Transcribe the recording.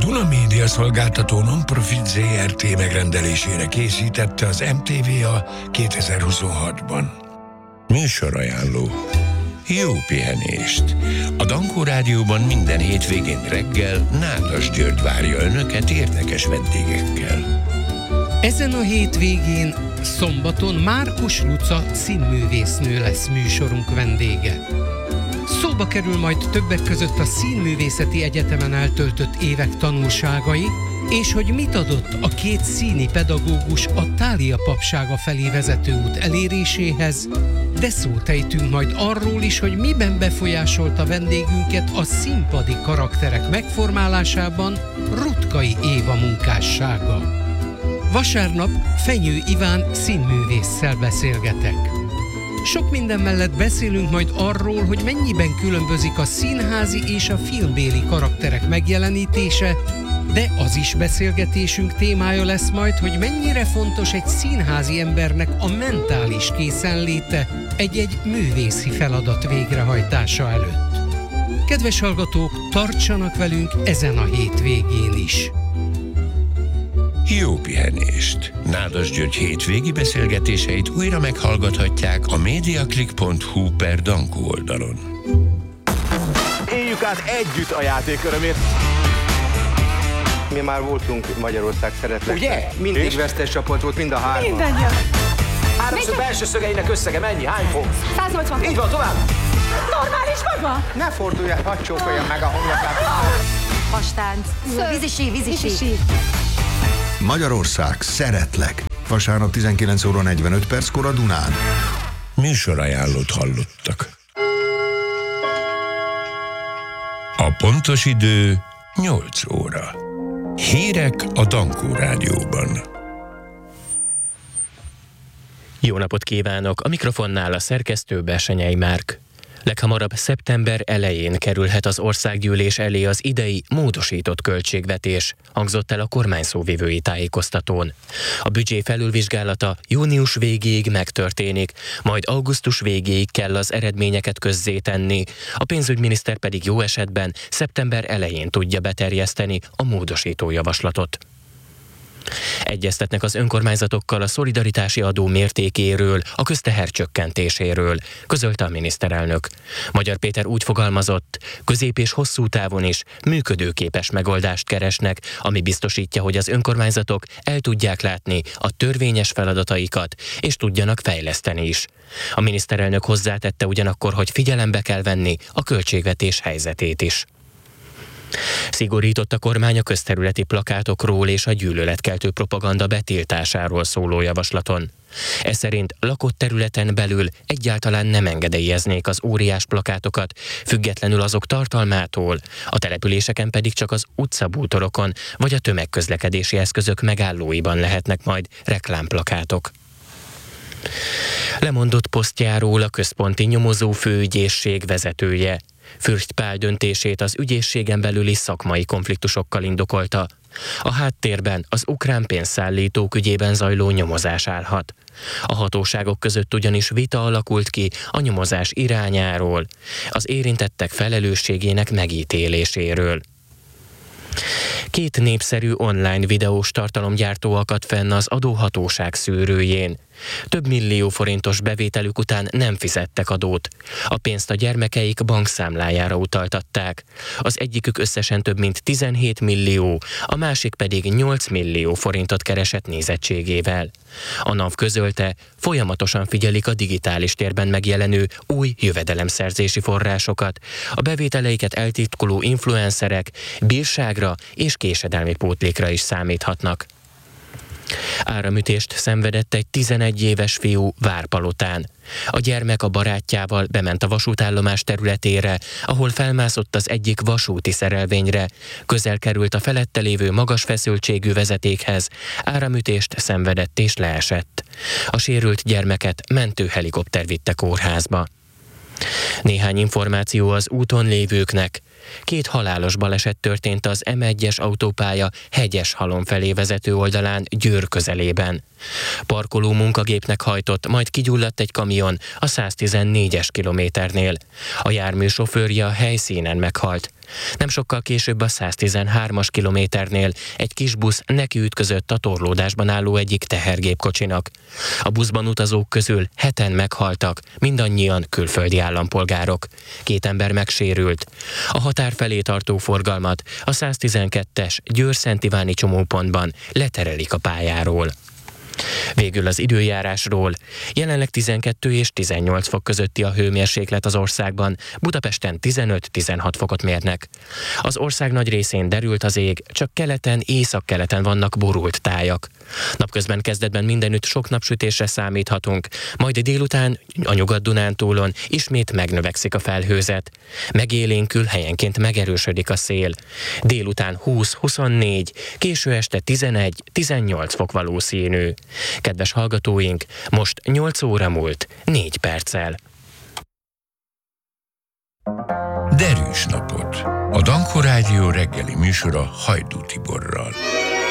Duna Média Szolgáltató non-profit ZRT megrendelésére készítette az MTVA 2026-ban. Műsorajánló. Jó pihenést! A Dankó Rádióban minden hétvégén reggel Nádas György várja önöket érdekes vendégekkel. Ezen a hétvégén, szombaton Márkus Luca színművésznő lesz műsorunk vendége. Szóba kerül majd többek között a Színművészeti Egyetemen eltöltött évek tanulságai, és hogy mit adott a két színi pedagógus a Thália papsága felé vezető út eléréséhez, de szót ejtünk majd arról is, hogy miben befolyásolta vendégünket a színpadi karakterek megformálásában Rutkai Éva munkássága. Vasárnap Fenyő Iván színművésszel beszélgetek. Sok minden mellett beszélünk majd arról, hogy mennyiben különbözik a színházi és a filmbéli karakterek megjelenítése, de az is beszélgetésünk témája lesz majd, hogy mennyire fontos egy színházi embernek a mentális készenléte egy-egy művészi feladat végrehajtása előtt. Kedves hallgatók, tartsanak velünk ezen a hétvégén is! Jó pihenést! Nádas György hétvégi beszélgetéseit újra meghallgathatják a mediaclick.hu/Dankó oldalon. Éljük át együtt a játék örömét. Mi már voltunk Magyarország szeretlek. Ugye? Mindig vesztes csapat volt, mind a hárman. Mindannyian. Háromszög belső szögeinek összege mennyi? Hány fok? 180. Így van, tovább! Normális maga? Ne forduljál, hadd csókolja meg a homlokát. Hastánc. Vízisi. Magyarország, szeretlek. Vasárnap 19 óra 45 perckor a Dunán. Műsorajánlót hallottak. A pontos idő 8 óra. Hírek a Dankó Rádióban. Jó napot kívánok! A mikrofonnál a szerkesztő Bessenyei Márk. Leghamarabb szeptember elején kerülhet az országgyűlés elé az idei módosított költségvetés, hangzott el a kormány szóvivői tájékoztatón. A büdzsé felülvizsgálata június végéig megtörténik, majd augusztus végéig kell az eredményeket közzétenni, a pénzügyminiszter pedig jó esetben szeptember elején tudja beterjeszteni a módosító javaslatot. Egyeztetnek az önkormányzatokkal a szolidaritási adó mértékéről, a közteher csökkentéséről, közölte a miniszterelnök. Magyar Péter úgy fogalmazott, közép és hosszú távon is működőképes megoldást keresnek, ami biztosítja, hogy az önkormányzatok el tudják látni a törvényes feladataikat, és tudjanak fejleszteni is. A miniszterelnök hozzátette ugyanakkor, hogy figyelembe kell venni a költségvetés helyzetét is. Szigorított a kormány a közterületi plakátokról és a gyűlöletkeltő propaganda betiltásáról szóló javaslaton. Ez szerint lakott területen belül egyáltalán nem engedélyeznék az óriás plakátokat, függetlenül azok tartalmától, a településeken pedig csak az utcabútorokon vagy a tömegközlekedési eszközök megállóiban lehetnek majd reklámplakátok. Lemondott posztjáról a központi nyomozó főügyészség vezetője. Fürst Pál döntését az ügyészségen belüli szakmai konfliktusokkal indokolta. A háttérben az ukrán pénzszállítók ügyében zajló nyomozás állhat. A hatóságok között ugyanis vita alakult ki a nyomozás irányáról, az érintettek felelősségének megítéléséről. Két népszerű online videós tartalomgyártó akadt fenn az adóhatóság szűrőjén. Több millió forintos bevételük után nem fizettek adót. A pénzt a gyermekeik bankszámlájára utaltatták. Az egyikük összesen több mint 17 millió, a másik pedig 8 millió forintot keresett nézettségével. A NAV közölte, folyamatosan figyelik a digitális térben megjelenő új jövedelemszerzési forrásokat. A bevételeiket eltitkoló influencerek bírságra és késedelmi pótlékra is számíthatnak. Áramütést szenvedett egy 11 éves fiú Várpalotán. A gyermek a barátjával bement a vasútállomás területére, ahol felmászott az egyik vasúti szerelvényre. Közel került a felette lévő magas feszültségű vezetékhez, áramütést szenvedett és leesett. A sérült gyermeket mentőhelikopter vitte kórházba. Néhány információ az úton lévőknek. 2 halálos baleset történt az M1-es autópálya Hegyeshalom felé vezető oldalán Győr közelében. Parkoló munkagépnek hajtott, majd kigyulladt egy kamion a 114-es kilométernél. A jármű sofőrje a helyszínen meghalt. Nem sokkal később a 113-as kilométernél egy kis busz nekiütközött a torlódásban álló egyik tehergépkocsinak. A buszban utazók közül 7-en meghaltak, mindannyian külföldi állampolgárok. 2 ember megsérült. A határ felé tartó forgalmat a 112-es Győr-Szent Iváni csomópontban leterelik a pályáról. Végül az időjárásról. Jelenleg 12 és 18 fok közötti a hőmérséklet az országban, Budapesten 15-16 fokot mérnek. Az ország nagy részén derült az ég, csak keleten, északkeleten vannak borult tájak. Napközben kezdetben mindenütt sok napsütésre számíthatunk, majd délután a Nyugat-Dunántúlon ismét megnövekszik a felhőzet. Megélénkül, helyenként megerősödik a szél. Délután 20-24, késő este 11-18 fok valószínű. Kedves hallgatóink, most 8 óra múlt 4 perccel. Derűs napot! A Dankó Rádió reggeli műsora Hajdú Tiborral.